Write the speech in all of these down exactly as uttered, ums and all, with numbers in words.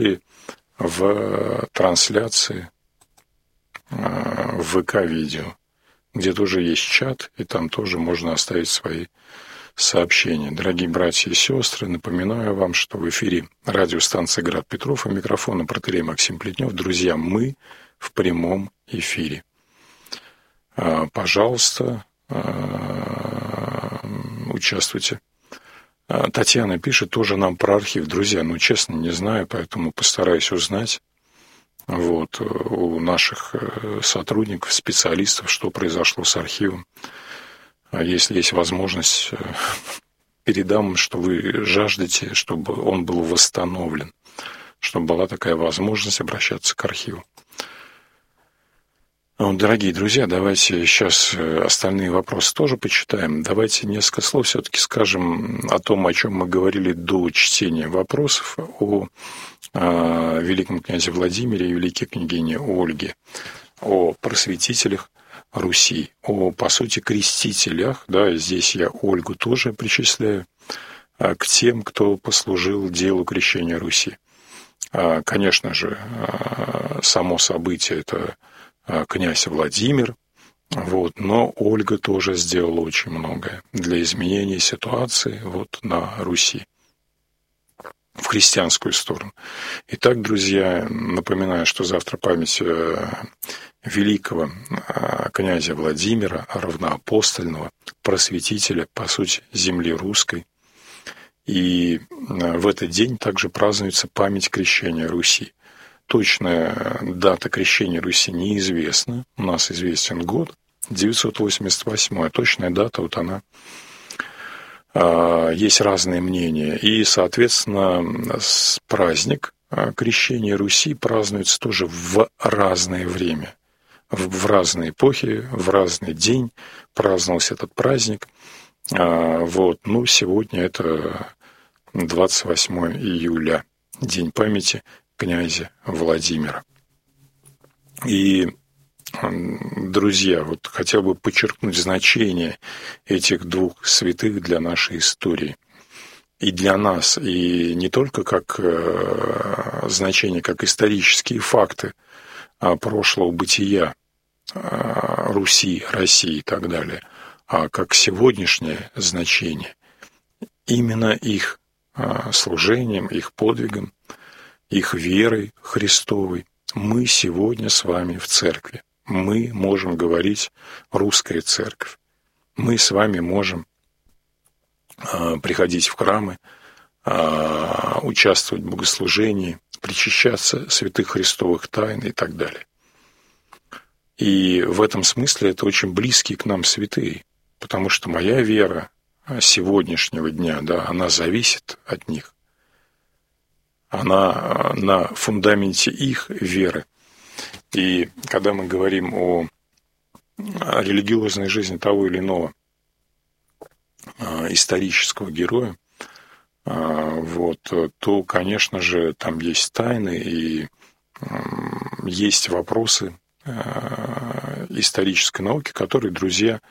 и в трансляции в ВК-видео, где тоже есть чат, и там тоже можно оставить свои сообщения. Дорогие братья и сестры, напоминаю вам, что в эфире радиостанция «Град Петров» и микрофона протоиерей Максим Плетнев. Друзья, мы в прямом эфире. Пожалуйста, участвуйте. Татьяна пишет тоже нам про архив. Друзья, ну, честно, не знаю, поэтому постараюсь узнать вот, у наших сотрудников, специалистов, что произошло с архивом. Если есть возможность, передам, что вы жаждете, чтобы он был восстановлен, чтобы была такая возможность обращаться к архиву. Дорогие друзья, давайте сейчас остальные вопросы тоже почитаем. Давайте несколько слов все-таки скажем о том, о чем мы говорили до чтения вопросов, о, о великом князе Владимире и великой княгине Ольге, о просветителях Руси, о, по сути, крестителях. Да, здесь я Ольгу тоже причисляю к тем, кто послужил делу крещения Руси. Конечно же, само событие – это князь Владимир, вот, но Ольга тоже сделала очень многое для изменения ситуации вот, на Руси в христианскую сторону. Итак, друзья, напоминаю, что завтра память великого князя Владимира, равноапостольного, просветителя, по сути, земли русской. И в этот день также празднуется память крещения Руси. Точная дата крещения Руси неизвестна. У нас известен год, девятьсот восемьдесят восьмой. Точная дата, вот она. Есть разные мнения. И, соответственно, праздник крещения Руси празднуется тоже в разное время. В разные эпохи, в разный день праздновался этот праздник. Вот. Ну, сегодня это двадцать восьмое июля, День памяти князя Владимира. И, друзья, вот хотел бы подчеркнуть значение этих двух святых для нашей истории. И для нас, и не только как э, значение, как исторические факты э, прошлого бытия э, Руси, России и так далее, а как сегодняшнее значение. Именно их э, служением, их подвигом, их верой Христовой мы сегодня с вами в церкви. Мы можем говорить русская церковь. Мы с вами можем э, приходить в храмы, э, участвовать в богослужении, причащаться святых христовых тайн и так далее. И в этом смысле это очень близкие к нам святые, потому что моя вера сегодняшнего дня, да, она зависит от них. Она на фундаменте их веры. И когда мы говорим о религиозной жизни того или иного исторического героя, вот, то, конечно же, там есть тайны и есть вопросы исторической науки, которые, друзья,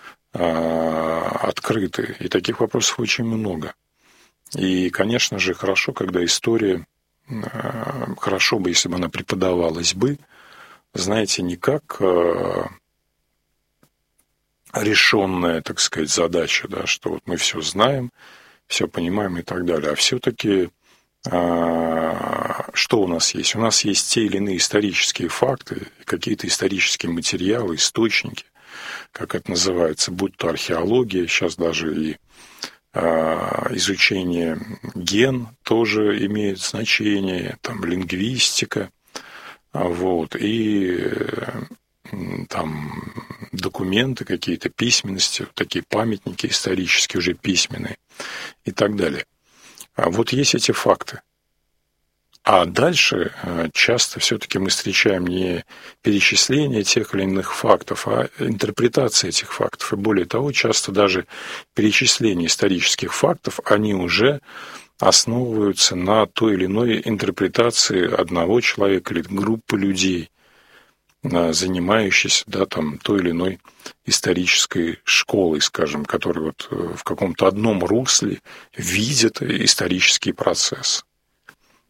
открыты. И таких вопросов очень много. И, конечно же, хорошо, когда история, хорошо бы, если бы она преподавалась бы, знаете, не как решенная, так сказать, задача, да, что вот мы все знаем, все понимаем и так далее, а все-таки что у нас есть? У нас есть те или иные исторические факты, какие-то исторические материалы, источники, как это называется, будь то археология, сейчас даже и изучение ген тоже имеет значение, там лингвистика, вот, и там документы какие-то, письменности, такие памятники исторические уже письменные и так далее. А вот есть эти факты. А дальше часто все-таки мы встречаем не перечисление тех или иных фактов, а интерпретация этих фактов. И более того, часто даже перечисление исторических фактов, они уже основываются на той или иной интерпретации одного человека или группы людей, занимающейся, да, там, той или иной исторической школой, скажем, которые вот в каком-то одном русле видят исторический процесс.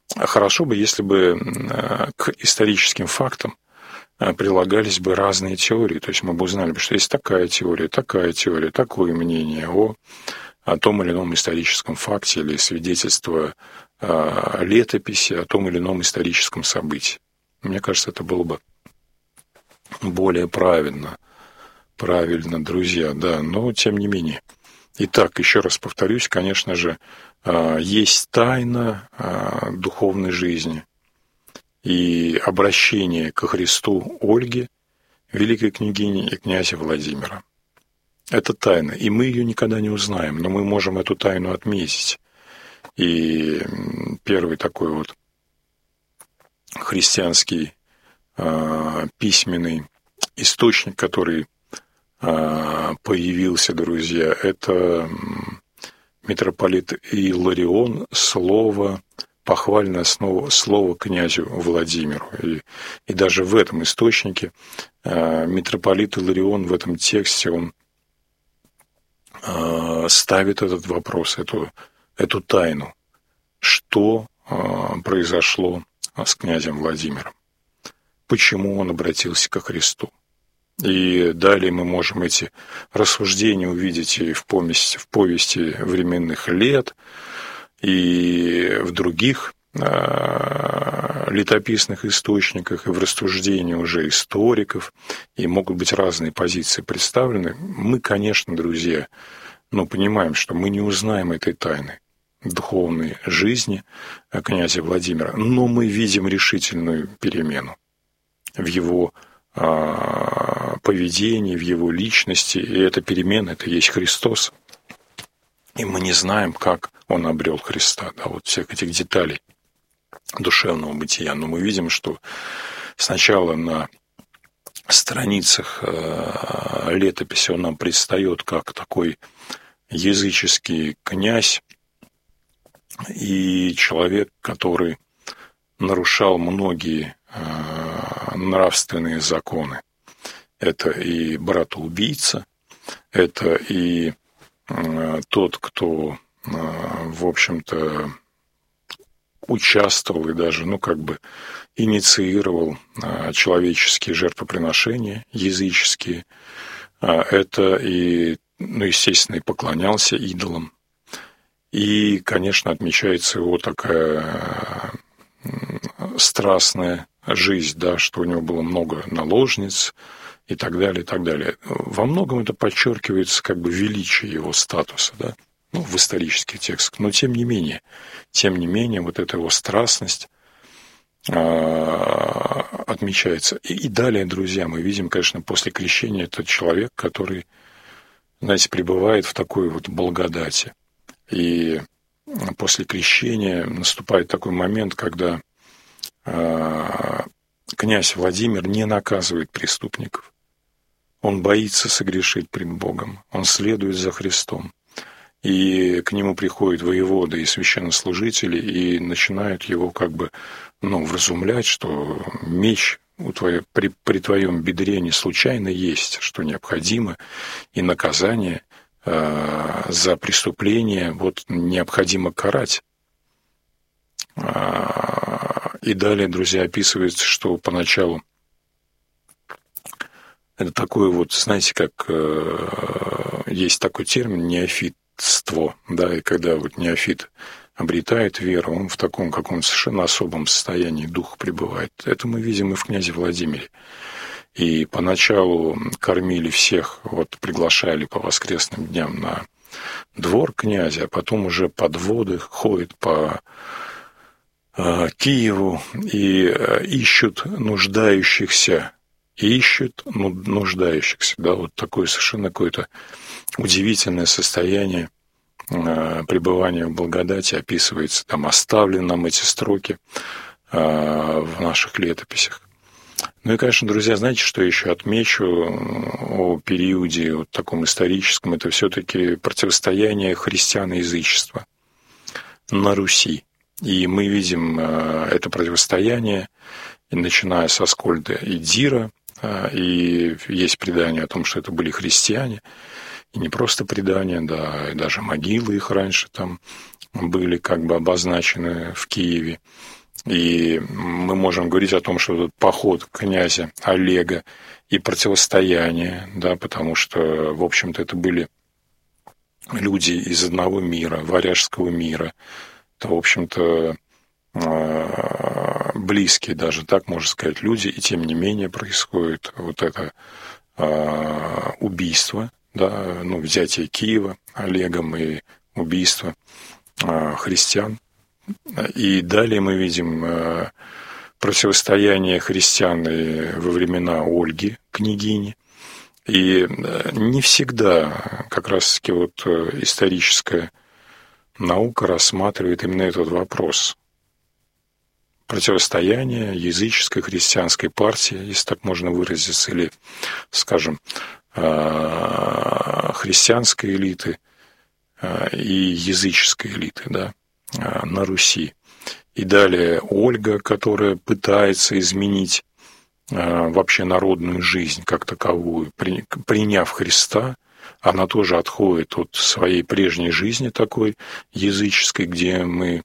хорошо бы, если бы к историческим фактам прилагались бы разные теории. То есть мы бы узнали, что есть такая теория, такая теория, такое мнение о, о том или ином историческом факте или свидетельство э, летописи о том или ином историческом событии. Мне кажется, это было бы более правильно, правильно, друзья, да, но тем не менее. Итак, еще раз повторюсь, конечно же, э, есть тайна э, духовной жизни и обращение ко Христу Ольги, великой княгини, и князя Владимира. Это тайна, и мы ее никогда не узнаем, но мы можем эту тайну отметить. И первый такой вот христианский э, письменный источник, который э, появился, друзья, это митрополит Иларион, слово похвальное слово, слово князю Владимиру. И, и даже в этом источнике э, митрополит Иларион в этом тексте, он э, ставит этот вопрос, эту, эту тайну, что э, произошло с князем Владимиром, почему он обратился ко Христу. И далее мы можем эти рассуждения увидеть и в повести, в повести временных лет, и в других э, летописных источниках, и в рассуждении уже историков, и могут быть разные позиции представлены. Мы, конечно, друзья, но понимаем, что мы не узнаем этой тайны духовной жизни князя Владимира, но мы видим решительную перемену в его э, поведении, в его личности, и эта перемена – это есть Христос. И мы не знаем, как он обрел Христа, да, вот всех этих деталей душевного бытия. Но мы видим, что сначала на страницах э, летописи он нам предстает как такой языческий князь и человек, который нарушал многие э, нравственные законы. Это и братоубийца, это и тот, кто, в общем-то, участвовал и даже, ну, как бы инициировал человеческие жертвоприношения, языческие, это и, ну, естественно, и поклонялся идолам. И, конечно, отмечается его такая страстная жизнь, да, что у него было много наложниц, и так далее, и так далее. Во многом это подчеркивается как бы величие его статуса, да, ну, в исторических текстах. Но тем не менее, тем не менее, вот эта его страстность а, отмечается. И, и далее, друзья, мы видим, конечно, после крещения этот человек, который, знаете, пребывает в такой вот благодати. И после крещения наступает такой момент, когда а, князь Владимир не наказывает преступников. Он боится согрешить пред Богом. Он следует за Христом. И к нему приходят воеводы и священнослужители и начинают его как бы, ну, вразумлять, что меч у твоей, при, при твоем бедре не случайно есть, что необходимо, и наказание э, за преступление вот необходимо карать. И далее, друзья, описывается, что поначалу это такое вот, знаете, как э, есть такой термин неофитство, да, и когда вот неофит обретает веру, он в таком каком-то совершенно особом состоянии духа пребывает. Это мы видим и в князе Владимире. И поначалу кормили всех, вот приглашали по воскресным дням на двор князя, а потом уже подводы ходят по Киеву и ищут нуждающихся, ищут нуждающихся, да, вот такое совершенно какое-то удивительное состояние пребывания в благодати описывается, там оставлены нам эти строки в наших летописях. Ну и, конечно, друзья, знаете, что еще отмечу о периоде вот таком историческом, это все-таки противостояние христиан и язычества на Руси. И мы видим это противостояние, начиная с Аскольда и Дира, и есть предание о том, что это были христиане, и не просто предания, да, и даже могилы их раньше там были как бы обозначены в Киеве. И мы можем говорить о том, что этот поход князя Олега и противостояние, да, потому что, в общем-то, это были люди из одного мира, варяжского мира. Это, в общем-то, близкие даже, так можно сказать, люди, и тем не менее происходит вот это убийство, да, ну, взятие Киева Олегом и убийство христиан. И далее мы видим противостояние христиан во времена Ольги, княгини. И не всегда как раз-таки вот историческая наука рассматривает именно этот вопрос. Противостояние языческой христианской партии, если так можно выразиться, или, скажем, христианской элиты и языческой элиты, да, на Руси. И далее Ольга, которая пытается изменить вообще народную жизнь как таковую, приняв Христа, она тоже отходит от своей прежней жизни такой языческой, где мы,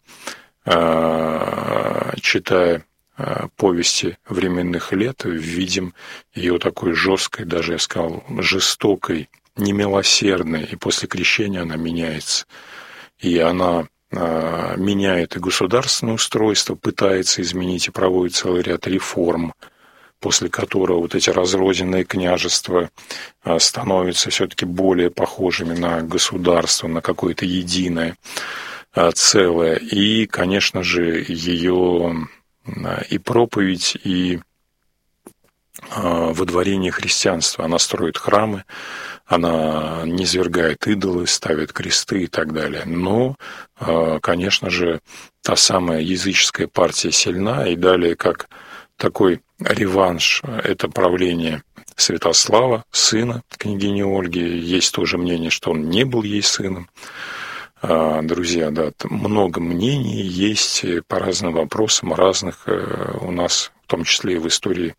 читая повести временных лет, видим ее такой жесткой, даже я сказал, жестокой, немилосердной, и после крещения она меняется. И она меняет и государственное устройство, пытается изменить и проводит целый ряд реформ, после которого вот эти разрозненные княжества становятся все-таки более похожими на государство, на какое-то единое целое. И, конечно же, ее и проповедь, и водворение христианства. Она строит храмы, она низвергает идолы, ставит кресты и так далее. Но, конечно же, та самая языческая партия сильна, и далее как такой реванш – это правление Святослава, сына княгини Ольги. Есть тоже мнение, что он не был ей сыном. Друзья, да, много мнений есть по разным вопросам, разных у нас, в том числе и в истории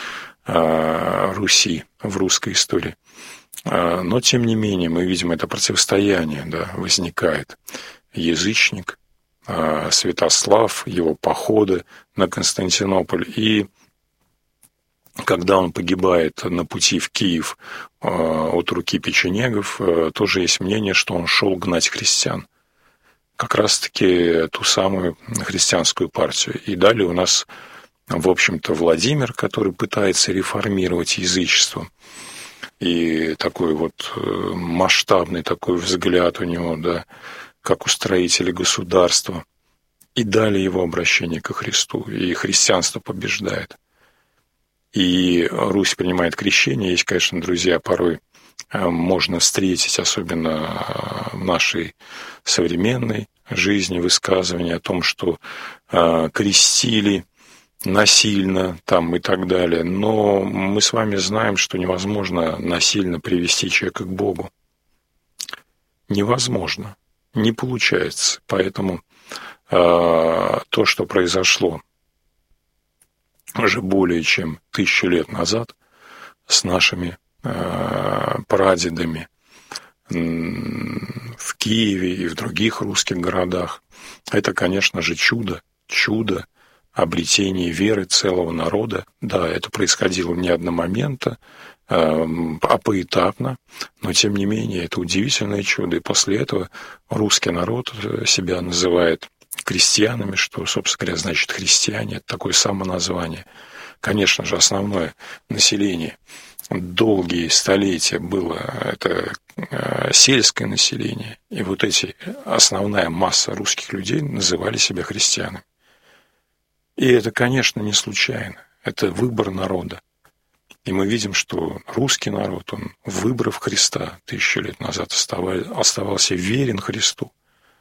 Руси, в русской истории. Но, тем не менее, мы видим, это противостояние, да, возникает. Язычник, Святослав, его походы на Константинополь. И когда он погибает на пути в Киев от руки печенегов, тоже есть мнение, что он шел гнать христиан. Как раз-таки ту самую христианскую партию. И далее у нас, в общем-то, Владимир, который пытается реформировать язычество. И такой вот масштабный такой взгляд у него, да, как у строителя государства. И далее его обращение ко Христу. И христианство побеждает. И Русь принимает крещение. Есть, конечно, друзья, порой можно встретить, особенно в нашей современной жизни, высказывания о том, что крестили насильно там и так далее. Но мы с вами знаем, что невозможно насильно привести человека к Богу. Невозможно. Не получается. Поэтому то, что произошло уже более чем тысячу лет назад с нашими э, прадедами в Киеве и в других русских городах, это, конечно же, чудо, чудо обретения веры целого народа. Да, это происходило не одномоментно, э, а поэтапно, но, тем не менее, это удивительное чудо. И после этого русский народ себя называет крестьянами, что, собственно говоря, значит христиане, это такое самоназвание. Конечно же, основное население долгие столетия было это сельское население, и вот эти основная масса русских людей называли себя христианами. И это, конечно, не случайно, это выбор народа. И мы видим, что русский народ, он, выбрав Христа тысячу лет назад, оставался верен Христу.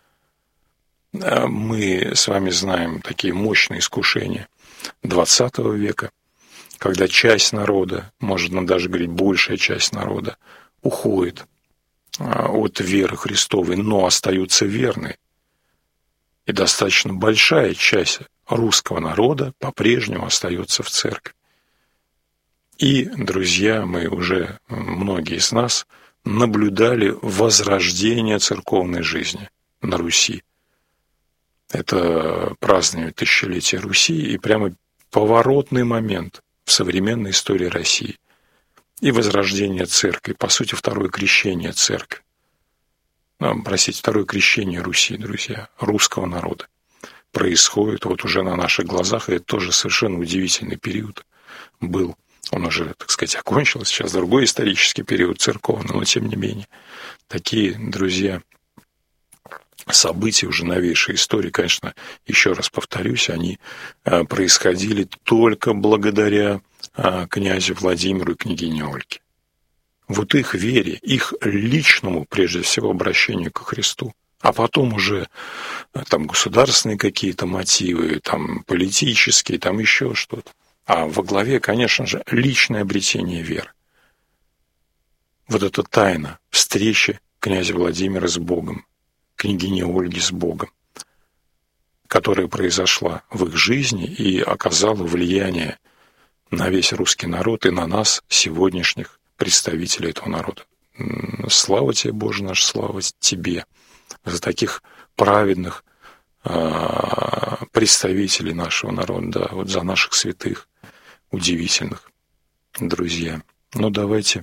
Мы с вами знаем такие мощные искушения двадцатого века, когда часть народа, можно даже говорить, большая часть народа, уходит от веры Христовой, но остаются верны. И достаточно большая часть русского народа по-прежнему остается в церкви. И, друзья, мы уже, многие из нас, наблюдали возрождение церковной жизни на Руси. Это празднование тысячелетия Руси и прямо поворотный момент в современной истории России. И возрождение церкви, по сути, второе крещение церкви. Ну, простите, второе крещение Руси, друзья, русского народа происходит вот уже на наших глазах, и это тоже совершенно удивительный период был. Он уже, так сказать, окончился, сейчас другой исторический период церковный, но тем не менее. Такие, друзья, события уже новейшей истории, конечно, еще раз повторюсь, они происходили только благодаря князю Владимиру и княгине Ольге. Вот их вере, их личному, прежде всего, обращению ко Христу, а потом уже там государственные какие-то мотивы, там политические, там еще что-то. А во главе, конечно же, личное обретение веры. Вот эта тайна встречи князя Владимира с Богом, княгини Ольги с Богом, которая произошла в их жизни и оказала влияние на весь русский народ и на нас, сегодняшних представителей этого народа. Слава тебе, Боже наш, слава тебе за таких праведных представителей нашего народа, да, вот за наших святых, удивительных, друзья. Ну, давайте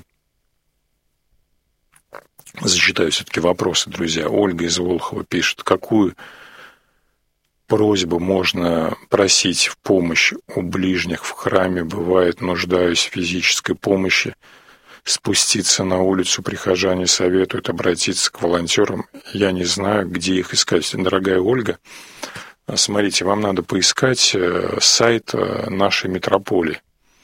зачитаю все-таки вопросы, друзья. Ольга из Волхова пишет, какую просьбу можно просить в помощь у ближних в храме? Бывает, нуждаюсь в физической помощи. Спуститься на улицу прихожане советуют обратиться к волонтерам. Я не знаю, где их искать. Дорогая Ольга, смотрите, вам надо поискать сайт нашей митрополии.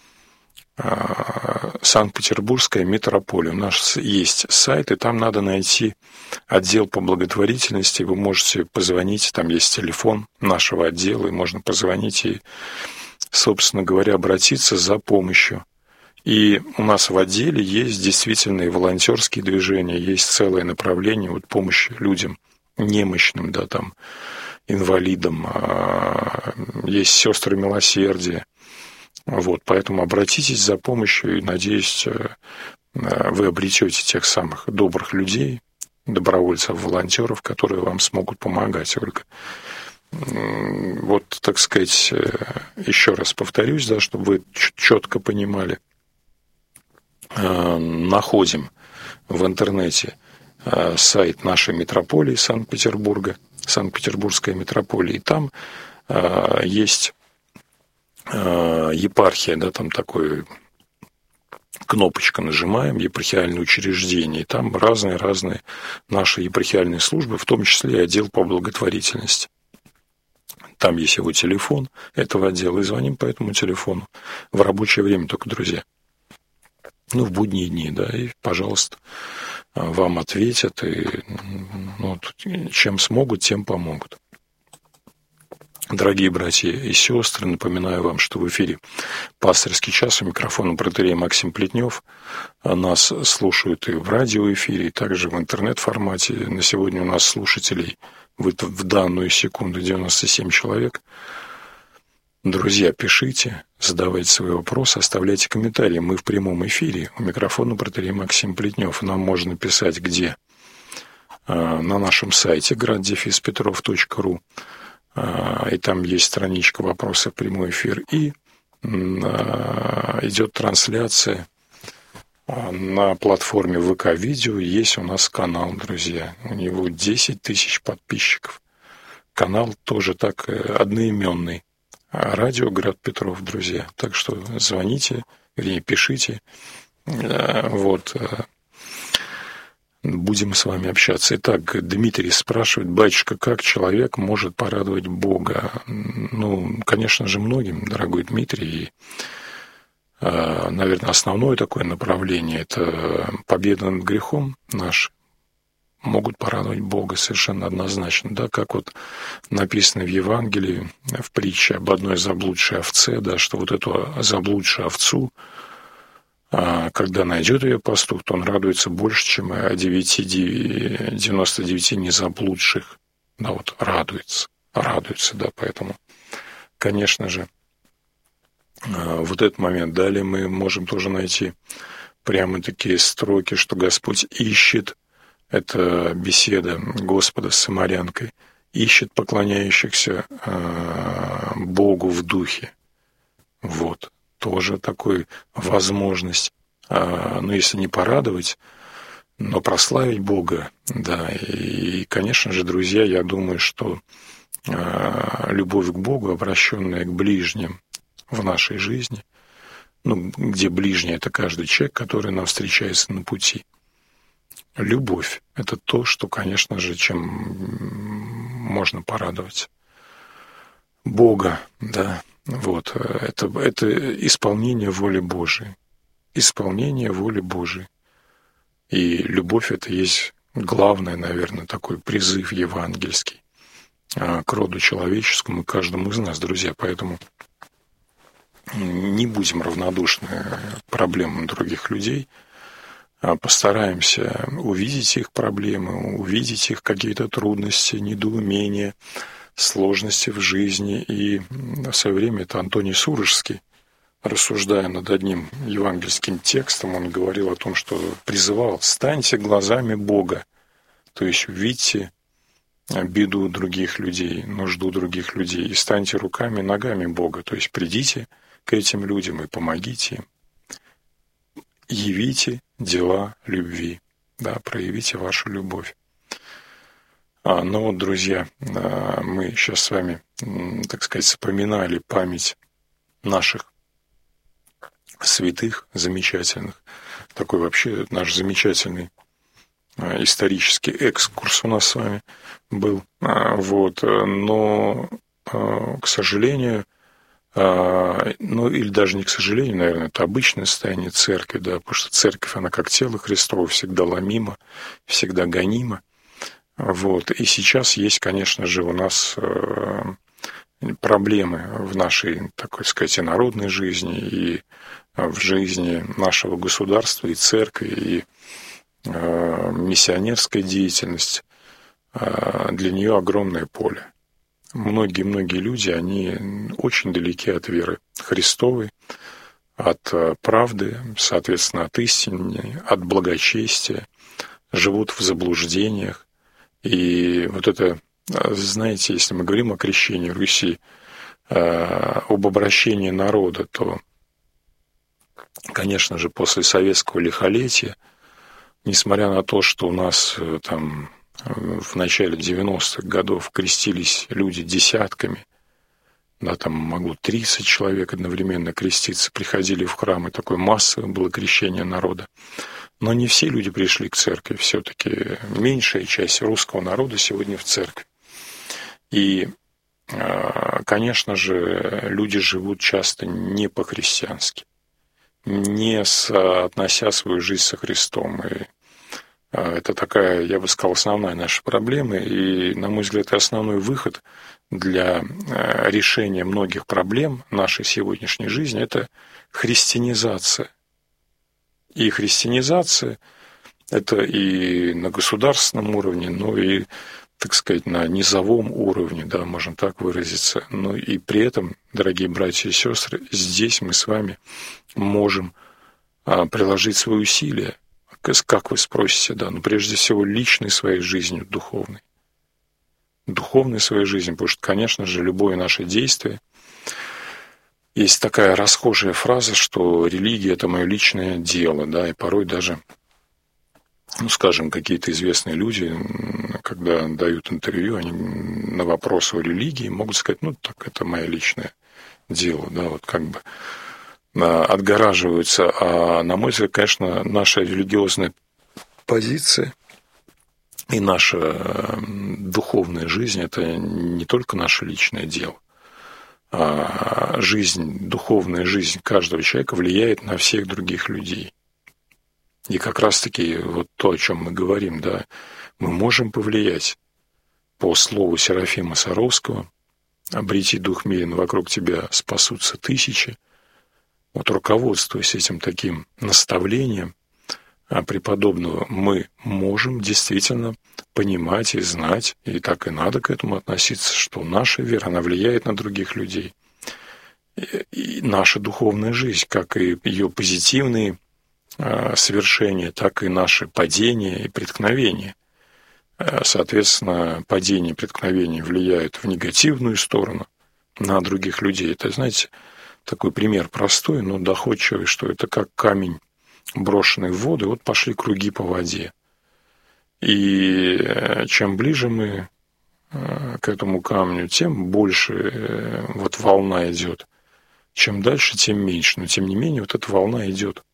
Санкт-Петербургская митрополия. У нас есть сайт, и там надо найти отдел по благотворительности. Вы можете позвонить, там есть телефон нашего отдела, и можно позвонить и, собственно говоря, обратиться за помощью. И у нас в отделе есть действительно и волонтерские движения, есть целое направление вот помощи людям немощным, да, там, инвалидам, есть сестры милосердия. Вот, поэтому обратитесь за помощью, и, надеюсь, вы обретете тех самых добрых людей, добровольцев, волонтеров, которые вам смогут помогать, Ольга. Вот, так сказать, еще раз повторюсь, да, чтобы вы четко понимали. Находим в интернете сайт нашей митрополии Санкт-Петербурга, Санкт-Петербургская митрополия, и там есть епархия, да, там такой кнопочка нажимаем, епархиальные учреждения, и там разные-разные наши епархиальные службы, в том числе и отдел по благотворительности. Там есть его телефон этого отдела, и звоним по этому телефону в рабочее время только, друзья. Ну, в будние дни, да, и, пожалуйста, вам ответят, и ну, чем смогут, тем помогут. Дорогие братья и сестры, напоминаю вам, что в эфире «Пастырский час», у микрофона протоиерей Максим Плетнев. Нас слушают и в радиоэфире, и также в интернет-формате. На сегодня у нас слушателей в данную секунду девяносто семь человек. Друзья, пишите, задавайте свои вопросы, оставляйте комментарии. Мы в прямом эфире. У микрофона протоиерей Максим Плетнев. Нам можно писать где? На нашем сайте град дефис петров точка ру. И там есть страничка «Вопросы в прямой эфир». И идет трансляция на платформе ВК-видео. Есть у нас канал, друзья. У него десять тысяч подписчиков. Канал тоже так одноименный. Радио «Град Петров», друзья. Так что звоните, вернее, пишите. Вот. Будем с вами общаться. Итак, Дмитрий спрашивает, батюшка, как человек может порадовать Бога? Ну, конечно же, многим, дорогой Дмитрий. И, наверное, основное такое направление – это победа над грехом наш. Могут порадовать Бога совершенно однозначно, да, как вот написано в Евангелии, в притче об одной заблудшей овце, да, что вот эту заблудшую овцу, когда найдет ее пастух, то он радуется больше, чем о девяноста девяти незаблудших, да, вот радуется, радуется, да, поэтому, конечно же, вот этот момент. Далее мы можем тоже найти прямо такие строки, что Господь ищет. Это беседа Господа с самарянкой. ищет поклоняющихся Богу в духе. Вот, тоже такая возможность. Но если не порадовать, но прославить Бога, да. И, конечно же, друзья, я думаю, что любовь к Богу, обращенная к ближним в нашей жизни, ну, где ближний — это каждый человек, который нам встречается на пути. Любовь — это то, что, конечно же, чем можно порадовать Бога, да, вот, это, это исполнение воли Божией, исполнение воли Божией. И любовь — это есть главный, наверное, такой призыв евангельский к роду человеческому и каждому из нас, друзья, поэтому не будем равнодушны к проблемам других людей, а постараемся увидеть их проблемы, увидеть их какие-то трудности, недоумения, сложности в жизни. И в свое время это Антоний Сурожский, рассуждая над одним евангельским текстом, он говорил о том, что призывал: «Станьте глазами Бога», то есть увидьте беду других людей, нужду других людей, и станьте руками и ногами Бога, то есть придите к этим людям и помогите им. Явите дела любви, да, проявите вашу любовь. А, ну вот, друзья, мы сейчас с вами, так сказать, вспоминали память наших святых замечательных. Такой вообще наш замечательный исторический экскурс у нас с вами был. Вот. Но, к сожалению, ну или даже не к сожалению, наверное, это обычное состояние церкви, да, потому что церковь, она как тело Христово, всегда ломима, всегда гонима. Вот. И сейчас есть, конечно же, у нас проблемы в нашей, так сказать, и народной жизни, и в жизни нашего государства, и церкви, и миссионерская деятельность. Для нее огромное поле. Многие-многие люди, они очень далеки от веры Христовой, от правды, соответственно, от истины, от благочестия, живут в заблуждениях. И вот это, знаете, если мы говорим о крещении Руси, об обращении народа, то, конечно же, после советского лихолетия, несмотря на то, что у нас там в начале девяностых годов крестились люди десятками, да, там могло тридцать человек одновременно креститься, приходили в храм, и такое массовое было крещение народа. Но не все люди пришли к церкви, все-таки меньшая часть русского народа сегодня в церкви. И, конечно же, люди живут часто не по-христиански, не соотнося свою жизнь со Христом. И это такая, я бы сказал, основная наша проблема. И, на мой взгляд, это основной выход для решения многих проблем нашей сегодняшней жизни – это христианизация. И христианизация – это и на государственном уровне, но и, так сказать, на низовом уровне, да, можно так выразиться. Но и при этом, дорогие братья и сестры, здесь мы с вами можем приложить свои усилия. Как вы спросите, да, ну прежде всего личной своей жизнью, духовной. Духовной своей жизнью, потому что, конечно же, любое наше действие. Есть такая расхожая фраза, что религия – это мое личное дело, да, и порой даже, ну, скажем, какие-то известные люди, когда дают интервью, они на вопрос о религии могут сказать: ну, так это мое личное дело, да, вот как бы отгораживаются. А, на мой взгляд, конечно, наша религиозная позиция и наша духовная жизнь – это не только наше личное дело. А жизнь, духовная жизнь каждого человека влияет на всех других людей. И как раз-таки вот то, о чем мы говорим, да, мы можем повлиять по слову Серафима Саровского: «Обрети дух мирен, вокруг тебя спасутся тысячи». Вот, руководствуясь этим таким наставлением преподобного, мы можем действительно понимать и знать, и так и надо к этому относиться, что наша вера, она влияет на других людей. И наша духовная жизнь, как и ее позитивные совершения, так и наши падения и преткновения, Соответственно, падение преткновений влияет в негативную сторону на других людей. Это, знаете, такой пример простой, но доходчивый, что это как камень, брошенный в воду, и вот пошли круги по воде. И чем ближе мы к этому камню, тем больше вот волна идет. Чем дальше, тем меньше. Но, тем не менее, вот эта волна идет.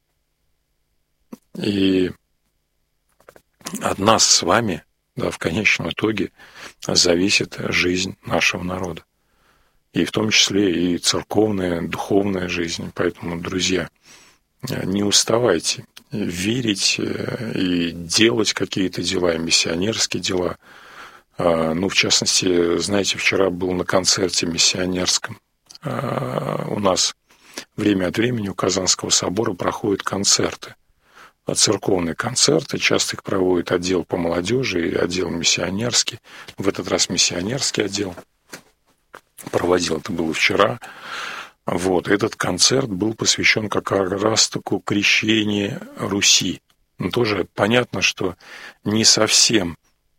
И от нас с вами, да, в конечном итоге зависит жизнь нашего народа. И в том числе и церковная, духовная жизнь. Поэтому, друзья, не уставайте верить и делать какие-то дела, и миссионерские дела. Ну, в частности, знаете, вчера был на концерте миссионерском. У нас время от времени у Казанского собора проходят концерты. Церковные концерты, часто их проводит отдел по молодежи и отдел миссионерский. В этот раз миссионерский отдел проводил, это было вчера. Вот, этот концерт был посвящен как раз таки крещению Руси. Но тоже понятно, что не совсем,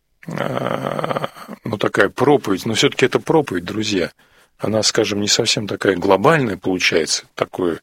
ну, такая проповедь, но все-таки это проповедь, друзья. Она, скажем, не совсем такая глобальная получается, такое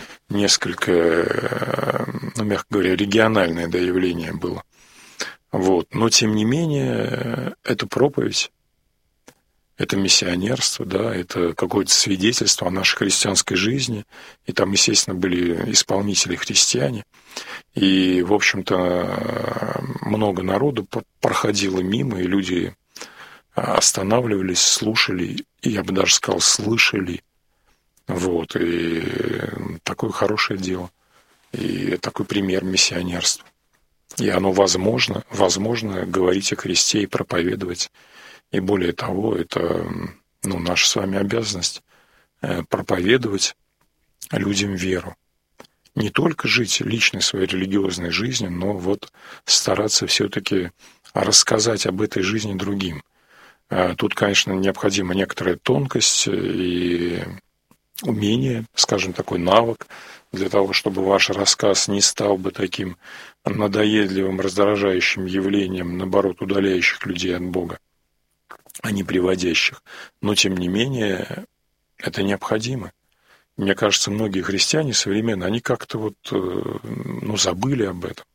несколько, ну, мягко говоря, региональное, да, явление было. Вот, но тем не менее, это проповедь. Это миссионерство, да, это какое-то свидетельство о нашей христианской жизни. И там, естественно, были исполнители христиане. И, в общем-то, много народу проходило мимо, и люди останавливались, слушали, и, я бы даже сказал, слышали. Вот, и такое хорошее дело. И такой пример миссионерства. И оно возможно, возможно говорить о Христе и проповедовать. И более того, это, ну, наша с вами обязанность проповедовать людям веру. Не только жить личной своей религиозной жизнью, но вот стараться все-таки рассказать об этой жизни другим. Тут, конечно, необходима некоторая тонкость и умение, скажем, такой навык, для того, чтобы ваш рассказ не стал бы таким надоедливым, раздражающим явлением, наоборот, удаляющих людей от Бога, а не приводящих. Но, тем не менее, это необходимо. Мне кажется, многие христиане современные, они как-то вот, ну, забыли об этом.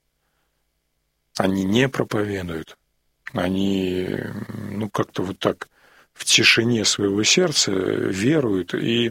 Они не проповедуют. Они, ну, как-то вот так в тишине своего сердца веруют и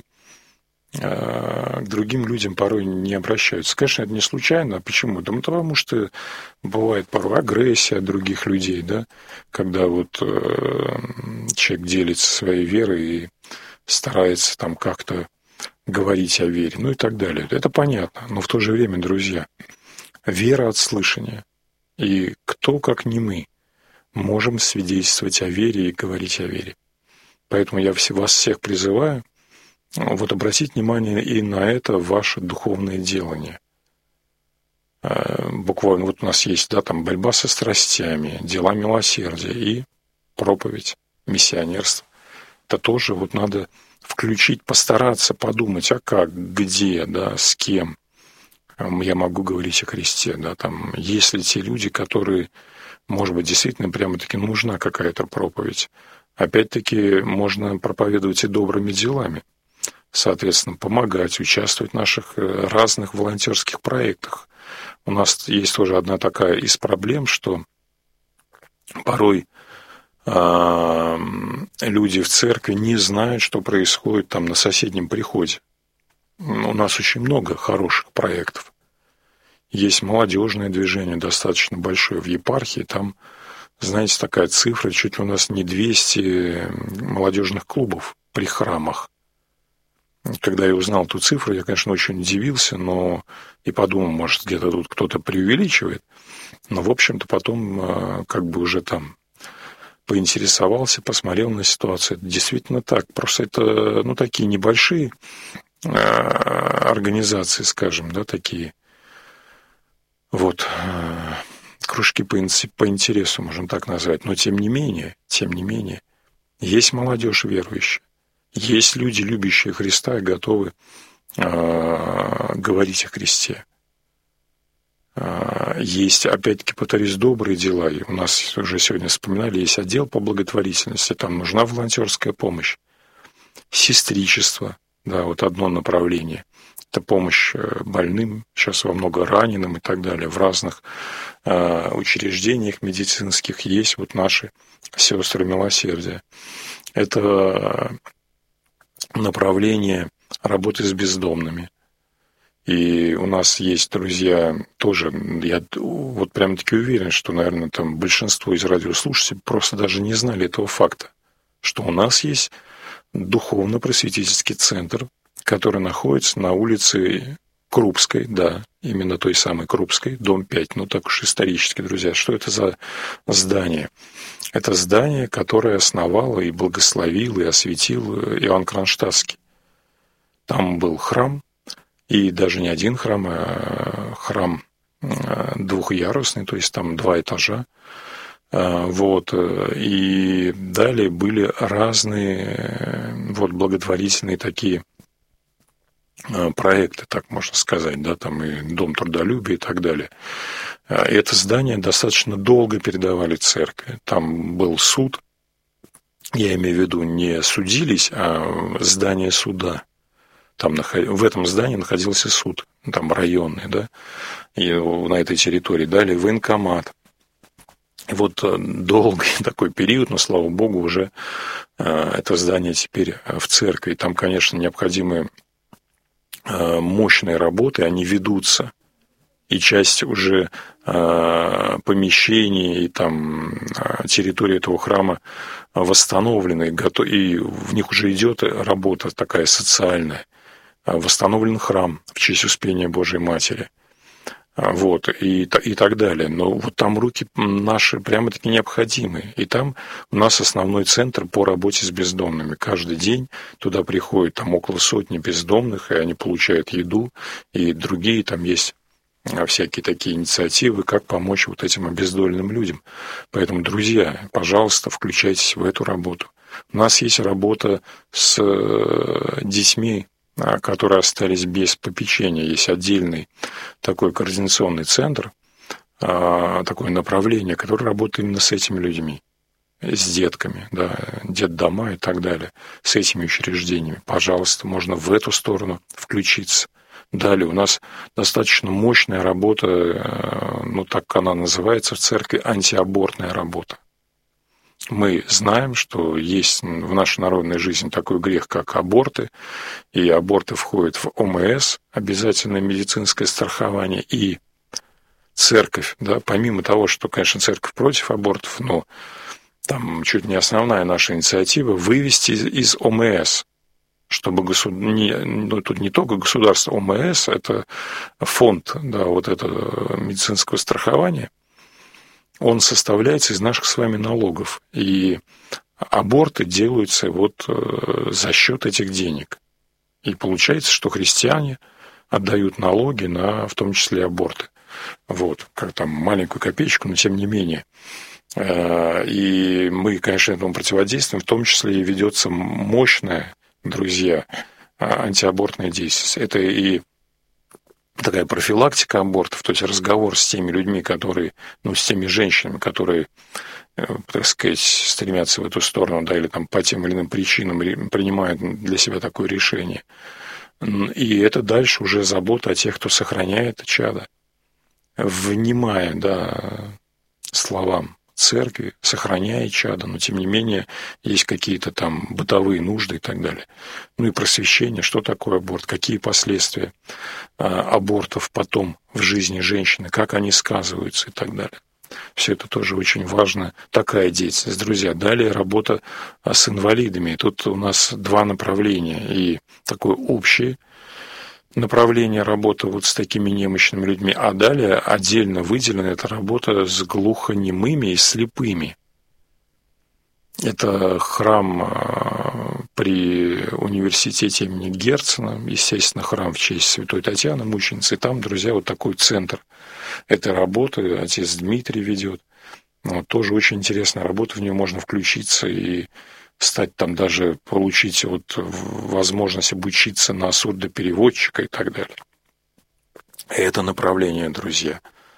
к другим людям порой не обращаются. Конечно, это не случайно. А почему? Да, ну, потому что бывает порой агрессия от других людей, да, когда вот э, человек делится своей верой и старается там как-то говорить о вере, ну и так далее. Это понятно. Но в то же время, друзья, вера от слышания. И кто, как не мы, можем свидетельствовать о вере и говорить о вере. Поэтому я вас всех призываю вот обратить внимание и на это ваше духовное делание. Буквально вот у нас есть, да, там борьба со страстями, дела милосердия и проповедь, миссионерство. Это тоже вот надо включить, постараться подумать, а как, где, да, с кем я могу говорить о Христе, да, там, есть ли те люди, которые, может быть, действительно прямо-таки нужна какая-то проповедь. Опять-таки, можно проповедовать и добрыми делами. Соответственно, помогать, участвовать в наших разных волонтерских проектах. У нас есть тоже одна такая из проблем, что порой э, люди в церкви не знают, что происходит там на соседнем приходе. У нас очень много хороших проектов. Есть молодежное движение, достаточно большое в епархии. Там, знаете, такая цифра, чуть ли у нас не двести молодежных клубов при храмах. Когда я узнал эту цифру, я, конечно, очень удивился, но и подумал, может, где-то тут кто-то преувеличивает. Но, в общем-то, потом как бы уже там поинтересовался, посмотрел на ситуацию. Это действительно так. Просто это, ну, такие небольшие организации, скажем, да, такие вот кружки по интересу, можем так назвать. Но, тем не менее, тем не менее, есть молодежь верующая. Есть люди, любящие Христа и готовы э, говорить о Христе. Есть, опять-таки, повторюсь, добрые дела. И у нас уже сегодня вспоминали, есть отдел по благотворительности, там нужна волонтерская помощь. Сестричество, да, вот одно направление. Это помощь больным, сейчас во много раненым и так далее. В разных э, учреждениях медицинских есть вот наши сестры милосердия. Это направление работы с бездомными. И у нас есть друзья тоже, я вот прям-таки уверен, что, наверное, там большинство из радиослушателей просто даже не знали этого факта, что у нас есть духовно-просветительский центр, который находится на улице Крупской, да, именно той самой Крупской, дом пять, ну так уж исторически, друзья. Что это за здание? Это здание, которое основал и благословил, и осветил Иоанн Кронштадтский. Там был храм, и даже не один храм, а храм двухъярусный, то есть там два этажа. Вот. И далее были разные вот, благотворительные такие проекты, так можно сказать, да, там и Дом трудолюбия и так далее. Это здание достаточно долго передавали церкви. Там был суд, я имею в виду не судились, а здание суда. Там в этом здании находился суд, там районный, да, и на этой территории. Далее военкомат. И вот долгий такой период, но, слава богу, уже это здание теперь в церкви. Там, конечно, необходимы мощные работы, они ведутся. И часть уже помещений и там территории этого храма восстановлены, и в них уже идет работа такая социальная. Восстановлен храм в честь Успения Божией Матери. Вот, и, и так далее. Но вот там руки наши прямо-таки необходимы. И там у нас основной центр по работе с бездомными. Каждый день туда приходит там около сотни бездомных, и они получают еду, и другие там есть всякие такие инициативы, как помочь вот этим обездоленным людям. Поэтому, друзья, пожалуйста, включайтесь в эту работу. У нас есть работа с детьми, которые остались без попечения. Есть отдельный такой координационный центр, такое направление, которое работает именно с этими людьми, с детками, да, детдома и так далее, с этими учреждениями. Пожалуйста, можно в эту сторону включиться. Далее у нас достаточно мощная работа, ну так она называется в церкви, антиабортная работа. Мы знаем, что есть в нашей народной жизни такой грех, как аборты, и аборты входят в О М С, обязательное медицинское страхование, и церковь, да, помимо того, что, конечно, церковь против абортов, но там чуть не основная наша инициатива вывести из, из О М С, чтобы госуд... не, ну, тут не только государство, О М С, это фонд, да, вот этого медицинского страхования, он составляется из наших с вами налогов. И аборты делаются вот за счет этих денег. И получается, что христиане отдают налоги на, в том числе, аборты. Вот, как там маленькую копеечку, но тем не менее. И мы, конечно, этому противодействуем, в том числе и ведется мощная, друзья, антиабортная деятельность. Это и такая профилактика абортов, то есть разговор с теми людьми, которые, ну, с теми женщинами, которые, так сказать, стремятся в эту сторону, да, или там по тем или иным причинам принимают для себя такое решение. И это дальше уже забота о тех, кто сохраняет чадо, внимая, да, словам церкви, сохраняя чадо, но тем не менее есть какие-то там бытовые нужды и так далее. Ну и просвещение, что такое аборт, какие последствия абортов потом в жизни женщины, как они сказываются и так далее. Все это тоже очень важно, такая деятельность, друзья. Далее работа с инвалидами. Тут у нас два направления, и такое общее направление работы вот с такими немощными людьми, а далее отдельно выделена эта работа с глухонемыми и слепыми. Это храм при университете имени Герцена, естественно, храм в честь Святой Татьяны, мученицы. И там, друзья, вот такой центр этой работы отец Дмитрий ведет. Вот, тоже очень интересная работа, в нее можно включиться и стать там даже, получить вот возможность обучиться на сурдопереводчика и так далее. Это направление, друзья.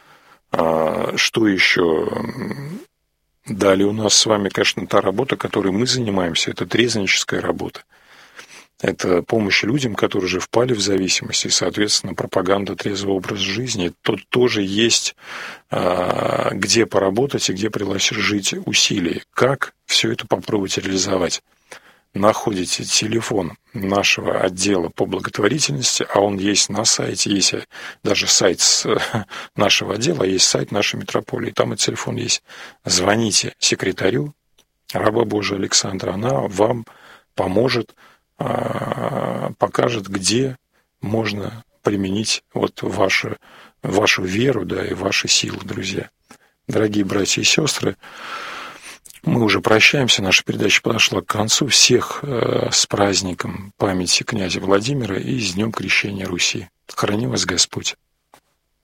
Что еще? Далее у нас с вами, конечно, та работа, которой мы занимаемся, это трезвенническая работа. Это помощь людям, которые уже впали в зависимость, и, соответственно, пропаганда трезвого образа жизни. Тут тоже есть где поработать и где приложить усилия. Как все это попробовать реализовать? Находите телефон нашего отдела по благотворительности, а он есть на сайте, есть даже сайт нашего отдела, есть сайт нашей митрополии, там и телефон есть. Звоните секретарю, раба Божия Александра, она вам поможет, покажет, где можно применить вот вашу, вашу веру, да, и ваши силы, друзья. Дорогие братья и сестры, мы уже прощаемся, наша передача подошла к концу. Всех с праздником памяти князя Владимира и с Днем Крещения Руси. Храни вас Господь.